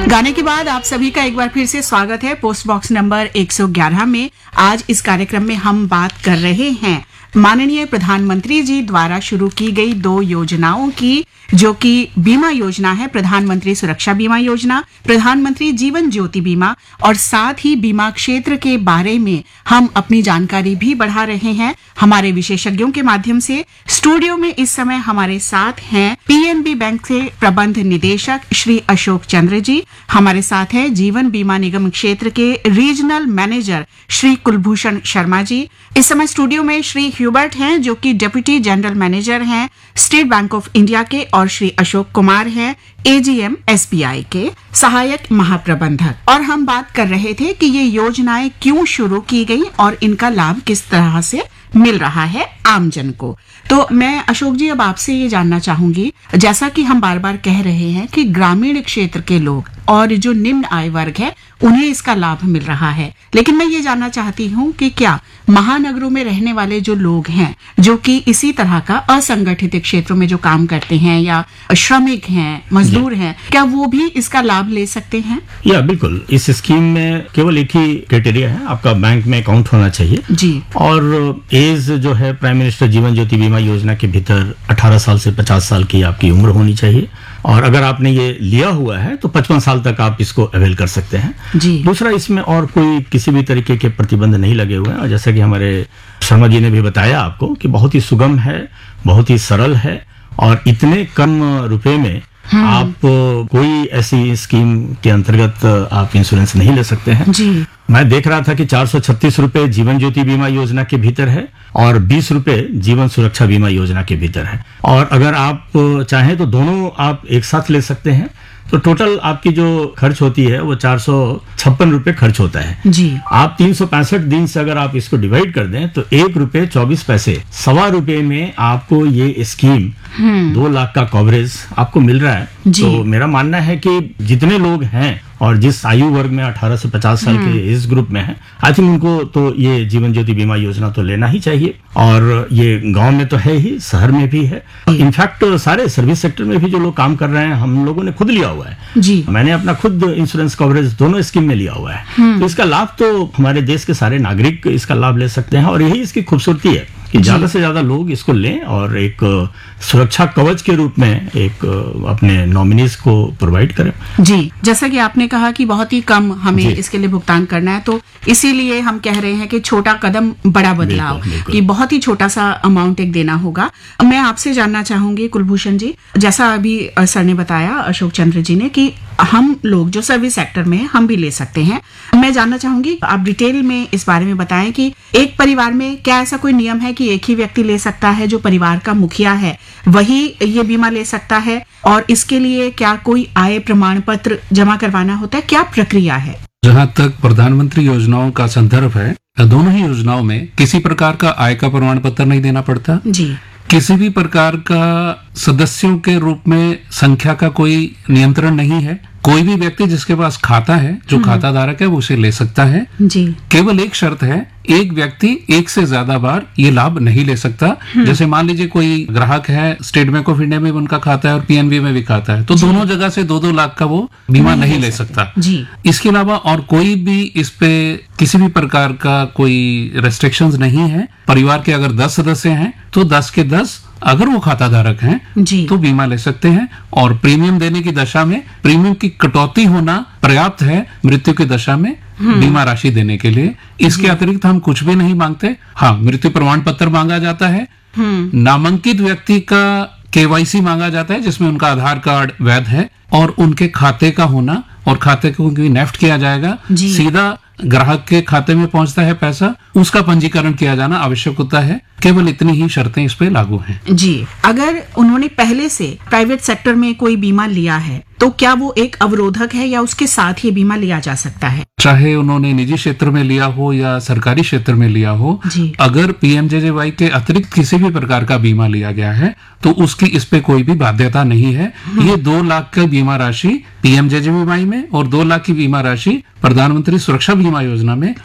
गाने के बाद आप सभी का एक बार फिर से स्वागत है पोस्ट बॉक्स नंबर 111 में। आज इस कार्यक्रम में हम बात कर रहे हैं माननीय प्रधानमंत्री जी द्वारा शुरू की गई 2 योजनाओं की, जो कि बीमा योजना है प्रधानमंत्री सुरक्षा बीमा योजना, प्रधानमंत्री जीवन ज्योति बीमा, और साथ ही बीमा क्षेत्र के बारे में हम अपनी जानकारी भी बढ़ा रहे हैं हमारे विशेषज्ञों के माध्यम से। स्टूडियो में इस समय हमारे साथ हैं पीएनबी बैंक से प्रबंध निदेशक श्री अशोक चंद्र जी, हमारे साथ हैं जीवन बीमा निगम क्षेत्र के रीजनल मैनेजर श्री कुलभूषण शर्मा जी। इस समय स्टूडियो में श्री ह्यूबर्ट हैं जो कि डिप्टी जनरल मैनेजर हैं स्टेट बैंक ऑफ इंडिया के, और श्री अशोक कुमार हैं एजीएम एसबीआई के सहायक महाप्रबंधक। और हम बात कर रहे थे कि ये योजनाएं क्यों शुरू की गई और इनका लाभ किस तरह से मिल रहा है आमजन को। तो मैं अशोक जी अब आपसे ये जानना चाहूंगी, जैसा कि हम बार बार कह रहे हैं कि ग्रामीण क्षेत्र के लोग और जो निम्न आय वर्ग है उन्हें इसका लाभ मिल रहा है, लेकिन मैं ये जानना चाहती हूँ कि क्या महानगरों में रहने वाले जो लोग हैं जो कि इसी तरह का असंगठित क्षेत्रों में जो काम करते हैं या श्रमिक हैं, मजदूर हैं, क्या वो भी इसका लाभ ले सकते हैं? या बिल्कुल, इस स्कीम में केवल एक ही क्राइटेरिया है, आपका बैंक में अकाउंट होना चाहिए जी, और एज जो है प्राइम मिनिस्टर जीवन ज्योति बीमा योजना के भीतर 18 साल से 50 साल की आपकी उम्र होनी चाहिए, और अगर आपने ये लिया हुआ है तो 55 साल तक आप इसको अवेल कर सकते हैं जी। दूसरा, इसमें और कोई किसी भी तरीके के प्रतिबंध नहीं लगे हुए हैं, और जैसा कि हमारे शर्मा जी ने भी बताया आपको कि बहुत ही सुगम है, बहुत ही सरल है, और इतने कम रुपए में आप कोई ऐसी स्कीम के अंतर्गत आप इंश्योरेंस नहीं ले सकते हैं जी। मैं देख रहा था कि 436 रुपए जीवन ज्योति बीमा योजना के भीतर है और 20 रुपए जीवन सुरक्षा बीमा योजना के भीतर है, और अगर आप चाहें तो दोनों आप एक साथ ले सकते हैं। तो टोटल आपकी जो खर्च होती है वो 456 रुपए खर्च होता है जी। आप 365 दिन से अगर आप इसको डिवाइड कर दें तो 1 रुपए 24 पैसे, ₹1.25 में आपको ये स्कीम 2 लाख का कवरेज आपको मिल रहा है। तो मेरा मानना है कि जितने लोग हैं और जिस आयु वर्ग में 18 से 50 साल के इस ग्रुप में है, आई थिंक उनको तो ये जीवन ज्योति बीमा योजना तो लेना ही चाहिए, और ये गांव में तो है ही, शहर में भी है, इनफैक्ट सारे सर्विस सेक्टर में भी जो लोग काम कर रहे हैं हम लोगों ने खुद लिया हुआ है जी। मैंने अपना खुद इंश्योरेंस कवरेज दोनों स्कीम में लिया हुआ है, तो इसका लाभ तो हमारे देश के सारे नागरिक इसका लाभ ले सकते हैं, और यही इसकी खूबसूरती है कि ज्यादा से ज्यादा लोग इसको लें और एक सुरक्षा कवच के रूप में एक अपने नॉमिनीज को प्रोवाइड करें जी। जैसा कि आपने कहा कि बहुत ही कम हमें इसके लिए भुगतान करना है, तो इसीलिए हम कह रहे हैं कि छोटा कदम बड़ा बदलाव, कि बहुत ही छोटा सा अमाउंट एक देना होगा। मैं आपसे जानना चाहूंगी कुलभूषण जी, जैसा अभी सर ने बताया, अशोक चंद्र जी ने, कि हम लोग जो सर्विस सेक्टर में हैं हम भी ले सकते हैं। मैं जानना चाहूंगी आप डिटेल में इस बारे में बताएं कि एक परिवार में क्या ऐसा कोई नियम है कि एक ही व्यक्ति ले सकता है, जो परिवार का मुखिया है वही ये बीमा ले सकता है, और इसके लिए क्या कोई आय प्रमाण पत्र जमा करवाना होता है, क्या प्रक्रिया है? जहाँ तक प्रधानमंत्री योजनाओं का संदर्भ है, दोनों ही योजनाओं में किसी प्रकार का आय का प्रमाण पत्र नहीं देना पड़ता जी। किसी भी प्रकार का सदस्यों के रूप में संख्या का कोई नियंत्रण नहीं है। कोई भी व्यक्ति जिसके पास खाता है, जो खाता धारक है, वो उसे ले सकता है जी। केवल एक शर्त है, एक व्यक्ति एक से ज्यादा बार ये लाभ नहीं ले सकता। जैसे मान लीजिए कोई ग्राहक है, स्टेट बैंक ऑफ इंडिया में भी उनका खाता है और पीएनबी में भी खाता है, तो दोनों जगह से 2-2 लाख का वो बीमा नहीं ले सकता जी। इसके अलावा और कोई भी इस पे किसी भी प्रकार का कोई रेस्ट्रिक्शंस नहीं है। परिवार के अगर 10 सदस्य हैं तो 10 के 10 अगर वो खाता धारक हैं तो बीमा ले सकते हैं, और प्रीमियम देने की दशा में प्रीमियम की कटौती होना पर्याप्त है मृत्यु की दशा में बीमा राशि देने के लिए। इसके अतिरिक्त हम कुछ भी नहीं मांगते। हाँ, मृत्यु प्रमाण पत्र मांगा जाता है, नामांकित व्यक्ति का केवाईसी मांगा जाता है जिसमें उनका आधार कार्ड वैध है और उनके खाते का होना, और खाते को नेफ्ट किया जाएगा, सीधा ग्राहक के खाते में पहुंचता है पैसा, उसका पंजीकरण किया जाना आवश्यक होता है। केवल इतनी ही शर्तें इस पे लागू हैं जी। अगर उन्होंने पहले से प्राइवेट सेक्टर में कोई बीमा लिया है तो क्या वो एक अवरोधक है या उसके साथ ही बीमा लिया जा सकता है? चाहे उन्होंने निजी क्षेत्र में लिया हो या सरकारी क्षेत्र में लिया हो, अगर पीएमजेजेवाई के अतिरिक्त किसी भी प्रकार का बीमा लिया गया है तो उसकी इस पे कोई भी बाध्यता नहीं है। ये 2 लाख की बीमा राशि पीएमजेजेवाई में और 2 लाख की बीमा राशि प्रधानमंत्री सुरक्षा बीमा योजना में